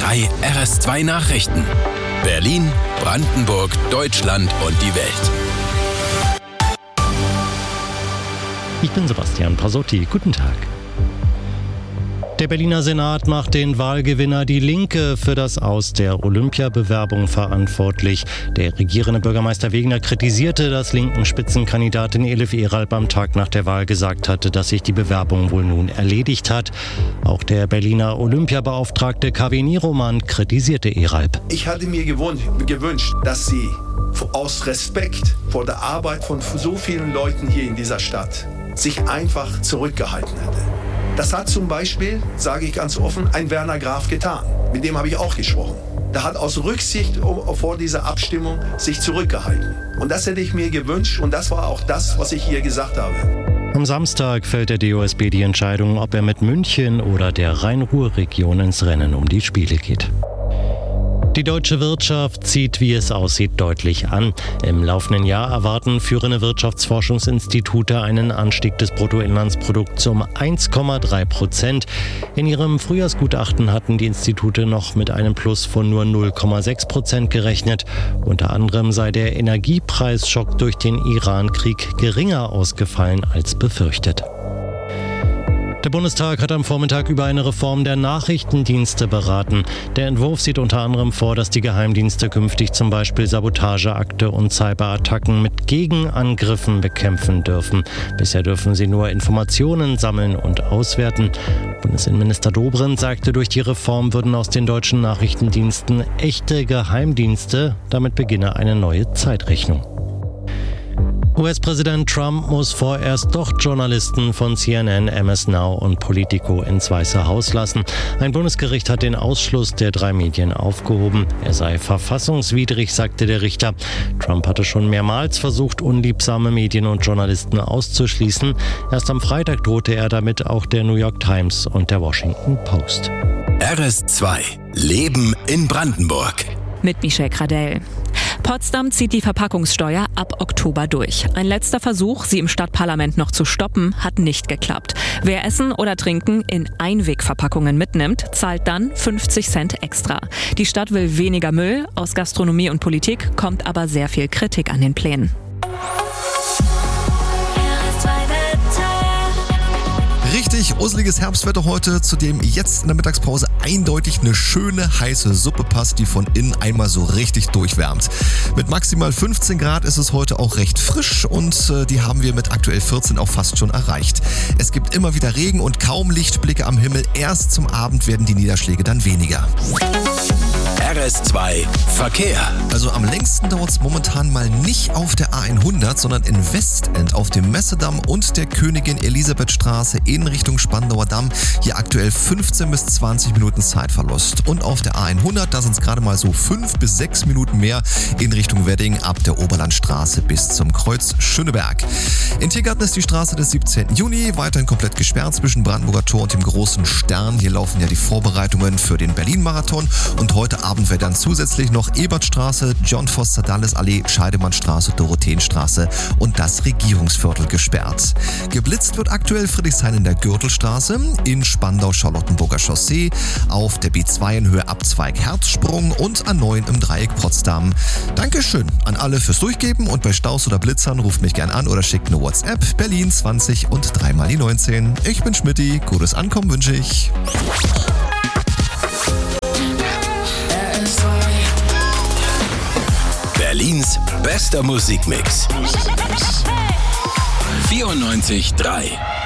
3 RS2 Nachrichten. Berlin, Brandenburg, Deutschland und die Welt. Ich bin Sebastian Pasotti. Guten Tag. Der Berliner Senat macht den Wahlgewinner Die Linke für das Aus der Olympiabewerbung verantwortlich. Der regierende Bürgermeister Wegener kritisierte, dass linken Spitzenkandidatin Elif Eralp am Tag nach der Wahl gesagt hatte, dass sich die Bewerbung wohl nun erledigt hat. Auch der Berliner Olympiabeauftragte Kaveh Niroman kritisierte Eralp. Ich hatte mir gewünscht, dass sie aus Respekt vor der Arbeit von so vielen Leuten hier in dieser Stadt sich einfach zurückgehalten hätte. Das hat zum Beispiel, sage ich ganz offen, ein Werner Graf getan. Mit dem habe ich auch gesprochen. Der hat aus Rücksicht vor dieser Abstimmung sich zurückgehalten. Und das hätte ich mir gewünscht und das war auch das, was ich hier gesagt habe. Am Samstag fällt der DOSB die Entscheidung, ob er mit München oder der Rhein-Ruhr-Region ins Rennen um die Spiele geht. Die deutsche Wirtschaft zieht, wie es aussieht, deutlich an. Im laufenden Jahr erwarten führende Wirtschaftsforschungsinstitute einen Anstieg des Bruttoinlandsprodukts um 1,3%. In ihrem Frühjahrsgutachten hatten die Institute noch mit einem Plus von nur 0,6% gerechnet. Unter anderem sei der Energiepreisschock durch den Iran-Krieg geringer ausgefallen als befürchtet. Der Bundestag hat am Vormittag über eine Reform der Nachrichtendienste beraten. Der Entwurf sieht unter anderem vor, dass die Geheimdienste künftig zum Beispiel Sabotageakte und Cyberattacken mit Gegenangriffen bekämpfen dürfen. Bisher dürfen sie nur Informationen sammeln und auswerten. Bundesinnenminister Dobrindt sagte, durch die Reform würden aus den deutschen Nachrichtendiensten echte Geheimdienste. Damit beginne eine neue Zeitrechnung. US-Präsident Trump muss vorerst doch Journalisten von CNN, MS Now und Politico ins Weiße Haus lassen. Ein Bundesgericht hat den Ausschluss der 3 Medien aufgehoben. Er sei verfassungswidrig, sagte der Richter. Trump hatte schon mehrmals versucht, unliebsame Medien und Journalisten auszuschließen. Erst am Freitag drohte er damit auch der New York Times und der Washington Post. RS2 Leben in Brandenburg. Mit Michelle Gradell. Potsdam zieht die Verpackungssteuer ab Oktober durch. Ein letzter Versuch, sie im Stadtparlament noch zu stoppen, hat nicht geklappt. Wer Essen oder Trinken in Einwegverpackungen mitnimmt, zahlt dann 50 Cent extra. Die Stadt will weniger Müll. Aus Gastronomie und Politik kommt aber sehr viel Kritik an den Plänen. Richtig useliges Herbstwetter heute, zu dem jetzt in der Mittagspause eindeutig eine schöne heiße Suppe passt, die von innen einmal so richtig durchwärmt. Mit maximal 15 Grad ist es heute auch recht frisch und die haben wir mit aktuell 14 auch fast schon erreicht. Es gibt immer wieder Regen und kaum Lichtblicke am Himmel. Erst zum Abend werden die Niederschläge dann weniger. RS2 Verkehr. Also am längsten dauert es momentan mal nicht auf der A100, sondern in Westend auf dem Messedamm und der Königin-Elisabeth-Straße in Richtung Spandauer Damm. Hier aktuell 15 bis 20 Minuten Zeitverlust. Und auf der A100, da sind es gerade mal so 5 bis 6 Minuten mehr in Richtung Wedding ab der Oberlandstraße bis zum Kreuz Schöneberg. In Tiergarten ist die Straße des 17. Juni weiterhin komplett gesperrt zwischen Brandenburger Tor und dem Großen Stern. Hier laufen ja die Vorbereitungen für den Berlin-Marathon und heute Abend wird dann zusätzlich noch Ebertstraße, John Foster Dulles Allee, Scheidemannstraße, Dorotheenstraße und das Regierungsviertel gesperrt. Geblitzt wird aktuell Friedrichshain in der Gürtelstraße, in Spandau Charlottenburger Chaussee, auf der B2 in Höhe Abzweig Herzsprung und A9 im Dreieck Potsdam. Dankeschön an alle fürs Durchgeben und bei Staus oder Blitzern ruft mich gern an oder schickt eine WhatsApp Berlin 20 und 3 mal die 19. Ich bin Schmidti, gutes Ankommen wünsche ich. Berlins bester Musikmix. 94.3